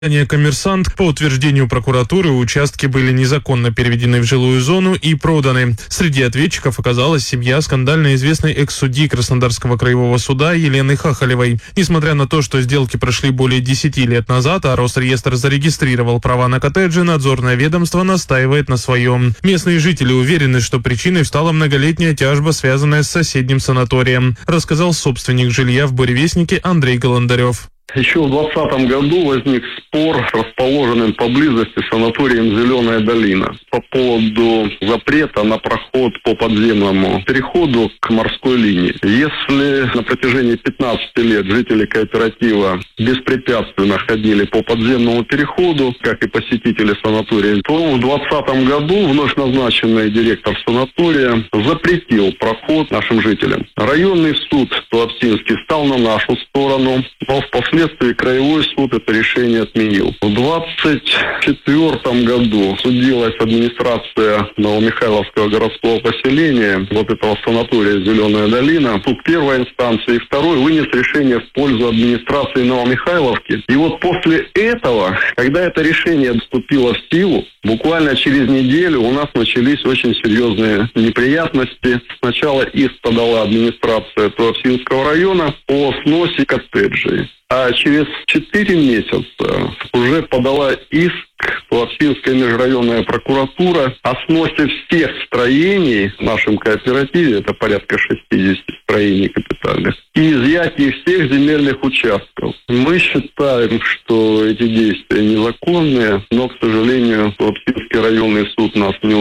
«Коммерсант». По утверждению прокуратуры, участки были незаконно переведены в жилую зону и проданы. Среди ответчиков оказалась семья скандально известной экс-судьи Краснодарского краевого суда Елены Хахалевой. Несмотря на то, что сделки прошли более 10 лет назад, а Росреестр зарегистрировал права на коттеджи, надзорное ведомство настаивает на своем. Местные жители уверены, что причиной стала многолетняя тяжба, связанная с соседним санаторием, рассказал собственник жилья в Буревестнике Андрей Голондарев. Еще в 2020 году возник спор с расположенным поблизости санаторием «Зеленая долина» по поводу запрета на проход по подземному переходу к морской линии. Если на протяжении 15 лет жители кооператива беспрепятственно ходили по подземному переходу, как и посетители санатория, то в 2020 году вновь назначенный директор санатория запретил проход нашим жителям. Районный суд Туапсинский стал на нашу сторону, но впоследствии краевой суд это решение отменил. В 2024 году судилась администрация Новомихайловского городского поселения, вот этого санатория «Зеленая долина». Суд первой инстанции и второй вынес решение в пользу администрации Новомихайловки. И вот после этого, когда это решение вступило в силу, буквально через неделю у нас начались очень серьезные неприятности. Сначала иск подала администрация Туапсинского района о сносе коттеджей. А через 4 месяца уже подала иск Туапсинская межрайонная прокуратура о сносе всех строений в нашем кооперативе, это порядка 60 строений капитальных, и изъятии всех земельных участков. Мы считаем, что эти действия незаконные, но, к сожалению, Туапсинский районный суд нас не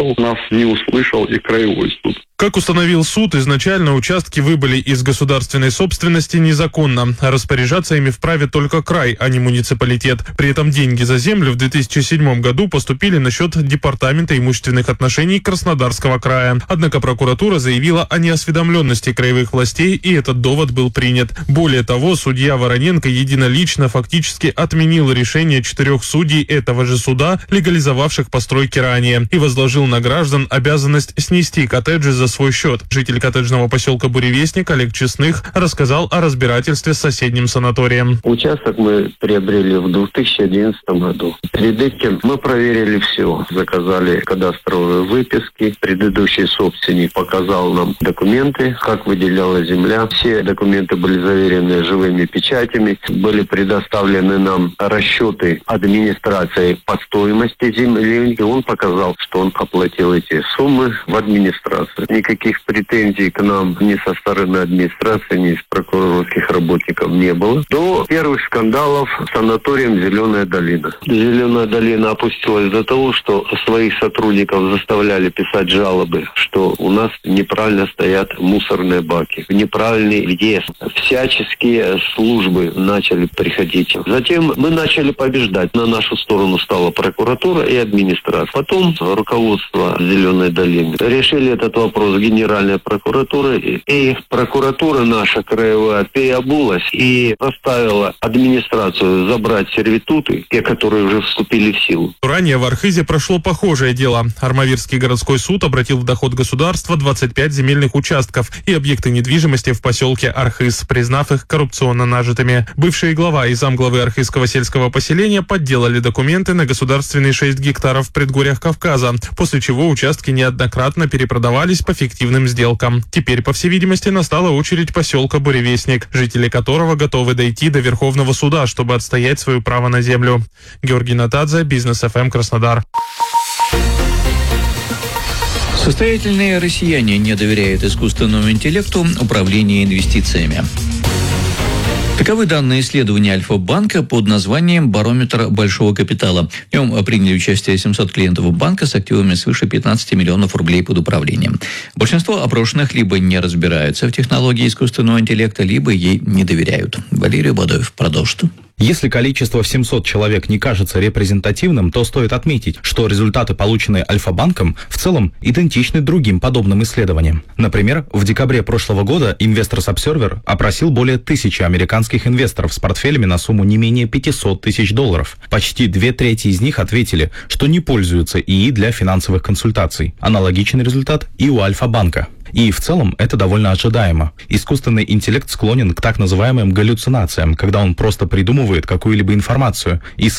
услышал и краевой суд. Как установил суд, изначально участки выбыли из государственной собственности незаконно. Распоряжаться ими вправе только край, а не муниципалитет. При этом деньги за землю в 2007 году поступили на счет Департамента имущественных отношений Краснодарского края. Однако прокуратура заявила о неосведомленности краевых властей, и этот довод был принят. Более того, судья Вороненко единолично фактически отменил решение 4 судей этого же суда, легализовавших постройки ранее, и возложил на граждан обязанность снести коттеджи за свой счет. Житель коттеджного поселка Буревестник Олег Честных рассказал о разбирательстве с соседним санаторием. Участок мы приобрели в 2011 году. Перед этим мы проверили все. Заказали кадастровые выписки. Предыдущий собственник показал нам документы, как выделялась земля. Все документы были заверены живыми печатями. Были предоставлены нам расчеты администрации по стоимости земли. И он показал, что он оплатил эти суммы в администрацию. Никаких претензий к нам ни со стороны администрации, ни с прокурорских работников не было. До первых скандалов с санаторием «Зеленая долина». «Зеленая долина» опустилась из-за того, что своих сотрудников заставляли писать жалобы, что у нас неправильно стоят мусорные баки, неправильный въезд. Всяческие службы начали приходить. Затем мы начали побеждать. На нашу сторону стала прокуратура и администрация. Потом руководство «Зеленой долины» решили этот вопрос Генеральной прокуратуры, и прокуратура наша краевая переобулась и заставила администрацию забрать сервитуты, те, которые уже вступили в силу. Ранее в Архизе прошло похожее дело. Армавирский городской суд обратил в доход государства 25 земельных участков и объекты недвижимости в поселке Архиз, признав их коррупционно нажитыми. Бывший глава и замглавы Архизского сельского поселения подделали документы на государственные 6 гектаров в предгорьях Кавказа, после чего участки неоднократно перепродавались по фиктивным сделкам. Теперь, по всей видимости, настала очередь поселка Буревестник, жители которого готовы дойти до Верховного суда, чтобы отстоять свое право на землю. Георгий Натадзе, Бизнес ФМ, Краснодар. Состоятельные россияне не доверяют искусственному интеллекту управления инвестициями. Таковы данные исследования Альфа-банка под названием «Барометр большого капитала». В нем приняли участие 700 клиентов банка с активами свыше 15 миллионов рублей под управлением. Большинство опрошенных либо не разбираются в технологии искусственного интеллекта, либо ей не доверяют. Валерий Бадоев продолжит. Если количество в 700 человек не кажется репрезентативным, то стоит отметить, что результаты, полученные Альфа-банком, в целом идентичны другим подобным исследованиям. Например, в декабре прошлого года Investors Observer опросил более 1000 американских инвесторов с портфелями на сумму не менее $500 тысяч. Почти 2/3 из них ответили, что не пользуются ИИ для финансовых консультаций. Аналогичный результат и у Альфа-банка. И в целом это довольно ожидаемо. Искусственный интеллект склонен к так называемым галлюцинациям, когда он просто придумывает какую-либо информацию и